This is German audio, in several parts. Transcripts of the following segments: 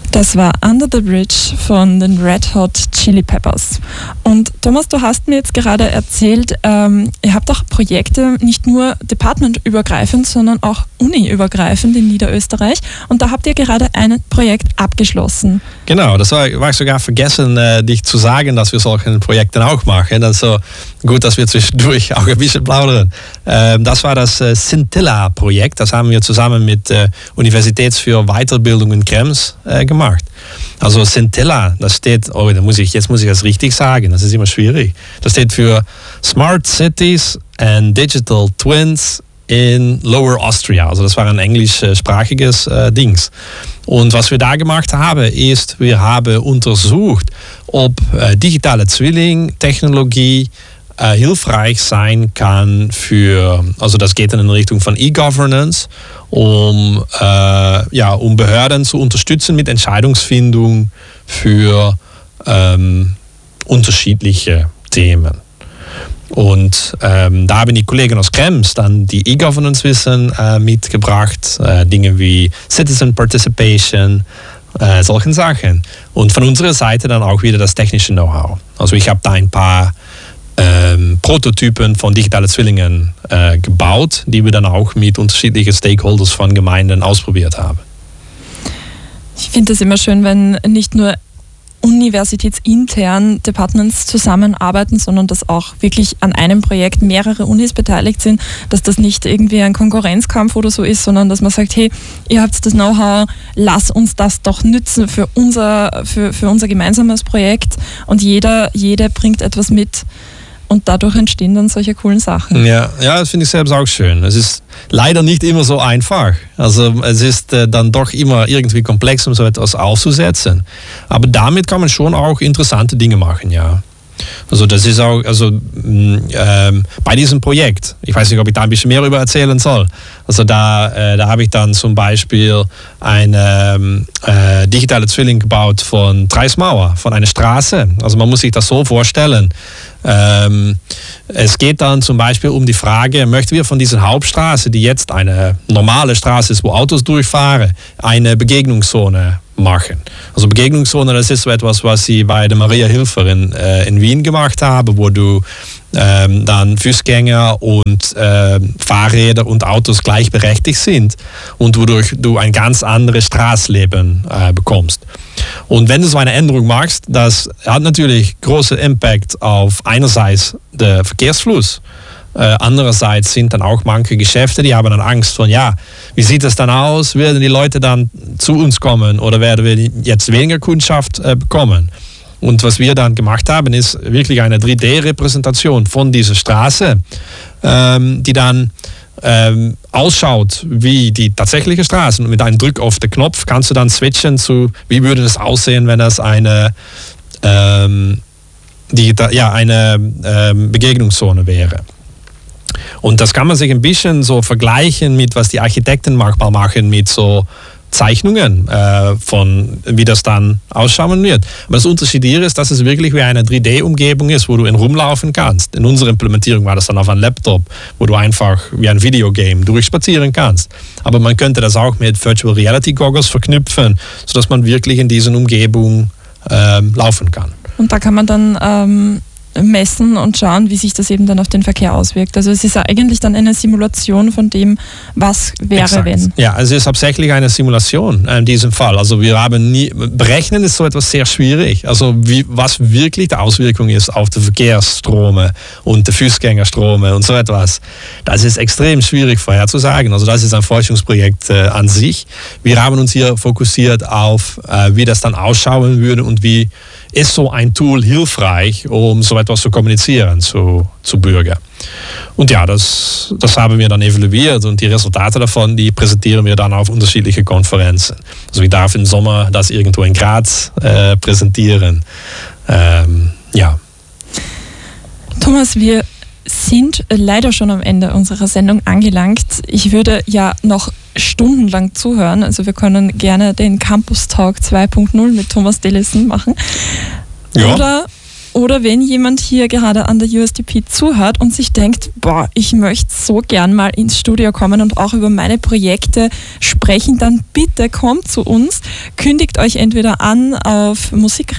Das war Under the Bridge von den Red Hot Chili Peppers. Und Thomas, du hast mir jetzt gerade erzählt, ihr habt auch Projekte nicht nur departmentübergreifend, sondern auch uniübergreifend in Niederösterreich. Und da habt ihr gerade ein Projekt abgeschlossen. Genau, das war ich sogar vergessen, dich zu sagen, dass wir solche Projekte auch machen. Also gut, dass wir zwischendurch auch ein bisschen plaudern. Das war das Scintilla-Projekt. Das haben wir zusammen mit der Universität für Weiterbildung in Krems gemacht. Also Scintilla, das steht, jetzt muss ich das richtig sagen, das ist immer schwierig. Das steht für Smart Cities and Digital Twins in Lower Austria. Also das war ein englischsprachiges Dings. Und was wir da gemacht haben, ist, wir haben untersucht, ob digitale Zwilling-Technologie hilfreich sein kann also das geht in Richtung von E-Governance, um Behörden zu unterstützen mit Entscheidungsfindung für unterschiedliche Themen. Und da haben die Kollegen aus Krems dann die E-Governance-Wissen mitgebracht, Dinge wie Citizen Participation, solchen Sachen. Und von unserer Seite dann auch wieder das technische Know-how. Also ich habe da ein paar Prototypen von digitalen Zwillingen gebaut, die wir dann auch mit unterschiedlichen Stakeholders von Gemeinden ausprobiert haben. Ich finde es immer schön, wenn nicht nur universitätsintern Departments zusammenarbeiten, sondern dass auch wirklich an einem Projekt mehrere Unis beteiligt sind, dass das nicht irgendwie ein Konkurrenzkampf oder so ist, sondern dass man sagt, hey, ihr habt das Know-how, lass uns das doch nützen für unser gemeinsames Projekt und jede bringt etwas mit. Und dadurch entstehen dann solche coolen Sachen. Ja, das finde ich selbst auch schön. Es ist leider nicht immer so einfach. Also es ist dann doch immer irgendwie komplex, um so etwas aufzusetzen. Aber damit kann man schon auch interessante Dinge machen, ja. Also das ist auch, bei diesem Projekt, ich weiß nicht, ob ich da ein bisschen mehr über erzählen soll. Also da habe ich dann zum Beispiel eine digitale Zwilling gebaut von Dreismauer, von einer Straße. Also man muss sich das so vorstellen. Es geht dann zum Beispiel um die Frage, möchten wir von dieser Hauptstraße, die jetzt eine normale Straße ist, wo Autos durchfahren, eine Begegnungszone machen. Also Begegnungszone, das ist so etwas, was sie bei der Maria Hilfer in Wien gemacht haben, wo du dann Fußgänger und Fahrräder und Autos gleichberechtigt sind und wodurch du ein ganz anderes Straßenleben bekommst. Und wenn du so eine Änderung machst, das hat natürlich großen Impact auf einerseits den Verkehrsfluss, andererseits sind dann auch manche Geschäfte, die haben dann Angst von, wie sieht das dann aus? Werden die Leute dann zu uns kommen oder werden wir jetzt weniger Kundschaft bekommen? Und was wir dann gemacht haben, ist wirklich eine 3D-Repräsentation von dieser Straße, die dann ausschaut wie die tatsächliche Straße. Und mit einem Druck auf den Knopf kannst du dann switchen zu, wie würde das aussehen, wenn das eine Begegnungszone wäre. Und das kann man sich ein bisschen so vergleichen mit, was die Architekten manchmal machen, mit so Zeichnungen von wie das dann ausschauen wird. Aber das Unterschied hier ist, dass es wirklich wie eine 3D-Umgebung ist, wo du rumlaufen kannst. In unserer Implementierung war das dann auf einem Laptop, wo du einfach wie ein Videogame durchspazieren kannst. Aber man könnte das auch mit Virtual Reality Goggles verknüpfen, sodass man wirklich in diesen Umgebungen laufen kann. Und da kann man dann messen und schauen, wie sich das eben dann auf den Verkehr auswirkt. Also es ist ja eigentlich dann eine Simulation von dem, was wäre, exakt. Wenn. Ja, es ist hauptsächlich eine Simulation in diesem Fall. Also wir haben berechnen ist so etwas sehr schwierig. Also was wirklich die Auswirkung ist auf die Verkehrsstrome und die Fußgängerstrome und so etwas. Das ist extrem schwierig vorherzusagen. Also das ist ein Forschungsprojekt an sich. Wir haben uns hier fokussiert auf, wie das dann ausschauen würde und wie ist so ein Tool hilfreich, um so etwas zu kommunizieren zu Bürgern. Und ja, das haben wir dann evaluiert und die Resultate davon, die präsentieren wir dann auf unterschiedliche Konferenzen. Also ich darf im Sommer das irgendwo in Graz präsentieren. Thomas, wir sind leider schon am Ende unserer Sendung angelangt. Ich würde ja noch stundenlang zuhören. Also wir können gerne den Campus Talk 2.0 mit Thomas Delissen machen. Ja. Oder Oder wenn jemand hier gerade an der USDP zuhört und sich denkt, boah, ich möchte so gern mal ins Studio kommen und auch über meine Projekte sprechen, dann bitte kommt zu uns, kündigt euch entweder an auf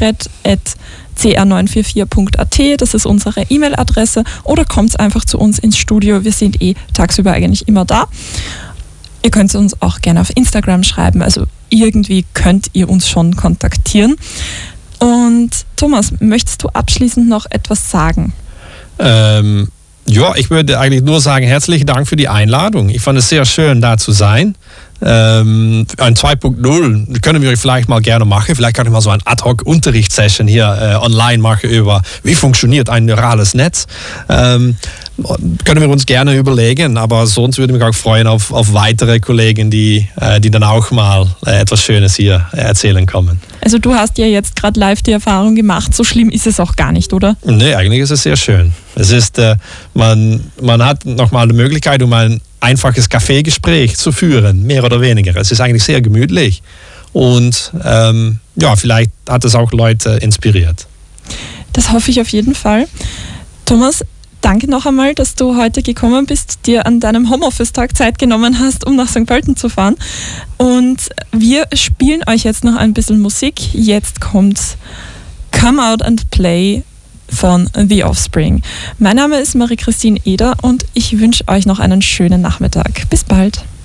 musikred@cr944.at, das ist unsere E-Mail-Adresse, oder kommt einfach zu uns ins Studio, wir sind tagsüber eigentlich immer da. Ihr könnt uns auch gerne auf Instagram schreiben, also irgendwie könnt ihr uns schon kontaktieren. Und Thomas, möchtest du abschließend noch etwas sagen? Ja, ich würde eigentlich nur sagen, herzlichen Dank für die Einladung. Ich fand es sehr schön, da zu sein. Ein 2.0 können wir vielleicht mal gerne machen. Vielleicht kann ich mal so ein Ad-Hoc-Unterrichtssession hier online machen über, wie funktioniert ein neurales Netz. Können wir uns gerne überlegen, aber sonst würde ich mich auch freuen auf weitere Kollegen, die dann auch mal etwas Schönes hier erzählen kommen. Also du hast ja jetzt gerade live die Erfahrung gemacht, so schlimm ist es auch gar nicht, oder? Nee, eigentlich ist es sehr schön. Es ist, man hat nochmal die Möglichkeit, um ein einfaches Kaffeegespräch zu führen, mehr oder weniger. Es ist eigentlich sehr gemütlich und ja, vielleicht hat es auch Leute inspiriert. Das hoffe ich auf jeden Fall. Thomas, danke noch einmal, dass du heute gekommen bist, dir an deinem Homeoffice-Tag Zeit genommen hast, um nach St. Pölten zu fahren. Und wir spielen euch jetzt noch ein bisschen Musik. Jetzt kommt Come Out and Play von The Offspring. Mein Name ist Marie-Christine Eder und ich wünsche euch noch einen schönen Nachmittag. Bis bald.